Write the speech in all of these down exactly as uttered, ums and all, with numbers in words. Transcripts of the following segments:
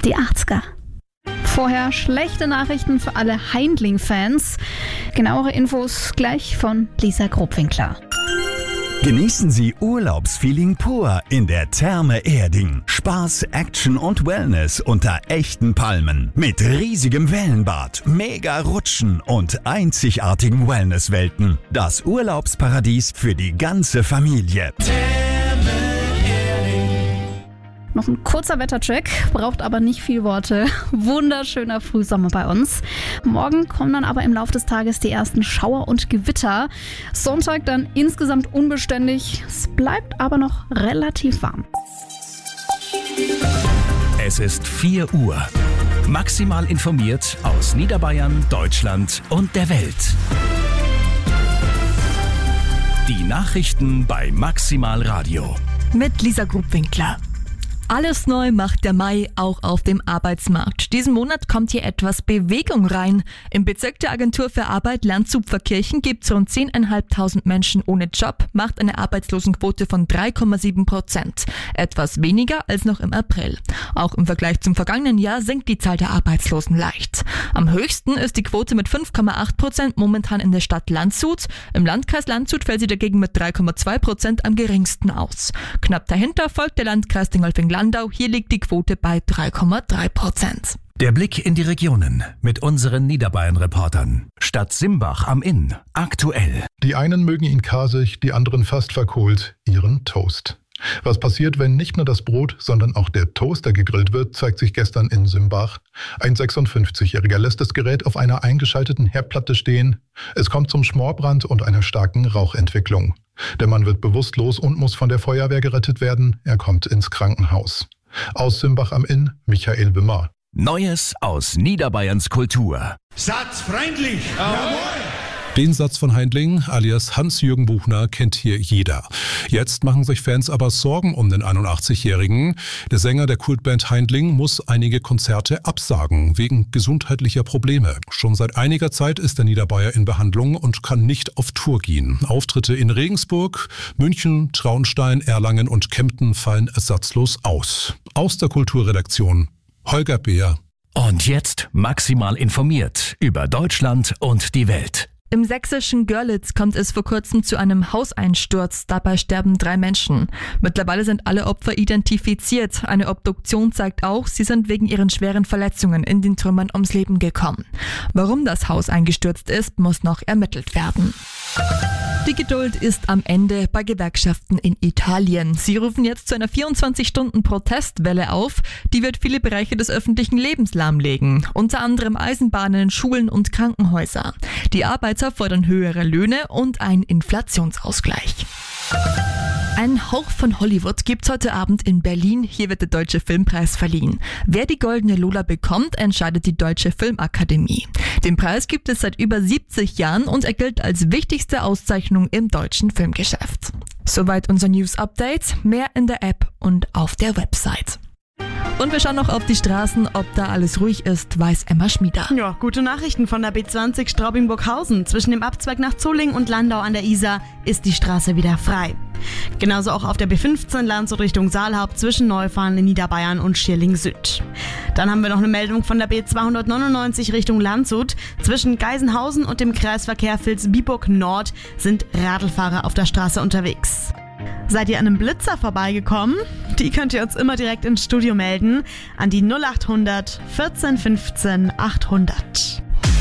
Die achtziger. Vorher schlechte Nachrichten für alle Heindling-Fans. Genauere Infos gleich von Lisa Grobwinkler. Genießen Sie Urlaubsfeeling pur in der Therme Erding. Spaß, Action und Wellness unter echten Palmen. Mit riesigem Wellenbad, mega Rutschen und einzigartigen Wellnesswelten. Das Urlaubsparadies für die ganze Familie. Noch ein kurzer Wettercheck, braucht aber nicht viel Worte. Wunderschöner Frühsommer bei uns. Morgen kommen dann aber im Laufe des Tages die ersten Schauer und Gewitter. Sonntag dann insgesamt unbeständig. Es bleibt aber noch relativ warm. Es ist vier Uhr. Maximal informiert aus Niederbayern, Deutschland und der Welt. Die Nachrichten bei Maximal Radio. Mit Lisa Grubwinkler. Alles neu macht der Mai auch auf dem Arbeitsmarkt. Diesen Monat kommt hier etwas Bewegung rein. Im Bezirk der Agentur für Arbeit Landshut-Pfarrkirchen gibt es rund zehntausendfünfhundert Menschen ohne Job, macht eine Arbeitslosenquote von drei Komma sieben Prozent. Etwas weniger als noch im April. Auch im Vergleich zum vergangenen Jahr sinkt die Zahl der Arbeitslosen leicht. Am höchsten ist die Quote mit fünf Komma acht Prozent momentan in der Stadt Landshut. Im Landkreis Landshut fällt sie dagegen mit drei Komma zwei Prozent am geringsten aus. Knapp dahinter folgt der Landkreis Dingolfing-Landau. Hier liegt die Quote bei drei Komma drei Prozent. Der Blick in die Regionen mit unseren Niederbayern-Reportern. Stadt Simbach am Inn. Aktuell. Die einen mögen ihn kasig, die anderen fast verkohlt, ihren Toast. Was passiert, wenn nicht nur das Brot, sondern auch der Toaster gegrillt wird, zeigt sich gestern in Simbach. Ein sechsundfünfzigjähriger lässt das Gerät auf einer eingeschalteten Herdplatte stehen. Es kommt zum Schmorbrand und einer starken Rauchentwicklung. Der Mann wird bewusstlos und muss von der Feuerwehr gerettet werden. Er kommt ins Krankenhaus. Aus Simbach am Inn, Michael Wimmer. Neues aus Niederbayerns Kultur. Satzfreundlich! Jawohl! Den Satz von Heindling alias Hans-Jürgen Buchner kennt hier jeder. Jetzt machen sich Fans aber Sorgen um den einundachtzigjährigen. Der Sänger der Kultband Heindling muss einige Konzerte absagen, wegen gesundheitlicher Probleme. Schon seit einiger Zeit ist der Niederbayer in Behandlung und kann nicht auf Tour gehen. Auftritte in Regensburg, München, Traunstein, Erlangen und Kempten fallen ersatzlos aus. Aus der Kulturredaktion Holger Beer. Und jetzt maximal informiert über Deutschland und die Welt. Im sächsischen Görlitz kommt es vor kurzem zu einem Hauseinsturz. Dabei sterben drei Menschen. Mittlerweile sind alle Opfer identifiziert. Eine Obduktion zeigt auch, sie sind wegen ihren schweren Verletzungen in den Trümmern ums Leben gekommen. Warum das Haus eingestürzt ist, muss noch ermittelt werden. Die Geduld ist am Ende bei Gewerkschaften in Italien. Sie rufen jetzt zu einer vierundzwanzig-Stunden-Protestwelle auf. Die wird viele Bereiche des öffentlichen Lebens lahmlegen. Unter anderem Eisenbahnen, Schulen und Krankenhäuser. Die Arbeiter fordern höhere Löhne und einen Inflationsausgleich. Ein Hauch von Hollywood gibt's heute Abend in Berlin. Hier wird der Deutsche Filmpreis verliehen. Wer die Goldene Lola bekommt, entscheidet die Deutsche Filmakademie. Den Preis gibt es seit über siebzig Jahren und er gilt als wichtigste Auszeichnung im deutschen Filmgeschäft. Soweit unser News-Update. Mehr in der App und auf der Website. Und wir schauen noch auf die Straßen, ob da alles ruhig ist, weiß Emma Schmieder. Ja, gute Nachrichten von der B zwanzig Straubing-Burghausen. Zwischen dem Abzweig nach Zolling und Landau an der Isar ist die Straße wieder frei. Genauso auch auf der B fünfzehn Landshut Richtung Saalhaupt zwischen Neufahren in Niederbayern und Schierling Süd. Dann haben wir noch eine Meldung von der B zweihundertneunundneunzig Richtung Landshut. Zwischen Geisenhausen und dem Kreisverkehr Vilsbiburg Nord sind Radlfahrer auf der Straße unterwegs. Seid ihr an einem Blitzer vorbeigekommen? Die könnt ihr uns immer direkt ins Studio melden an die null achthundert vierzehn fünfzehn achthundert.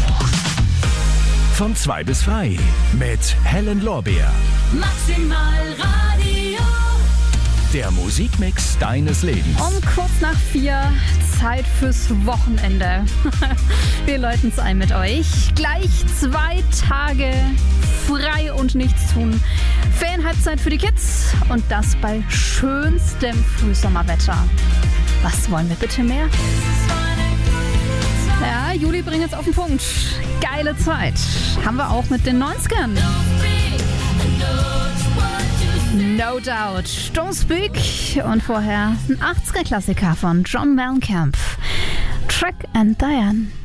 Von zwei bis drei mit Helen Lorbeer. Maximal Radio. Der Musikmix deines Lebens. Um kurz nach vier, Zeit fürs Wochenende. Wir läuten es ein mit euch. Gleich zwei Tage frei und nichts tun. Ferienhalbzeit für die Kids und das bei schönstem Frühsommerwetter. Was wollen wir bitte mehr? Ja, Juli bringt jetzt auf den Punkt. Geile Zeit. Haben wir auch mit den neunzigern. No Doubt. Don't Speak. Und vorher ein achtziger Klassiker von John Mellencamp. Track and Diane.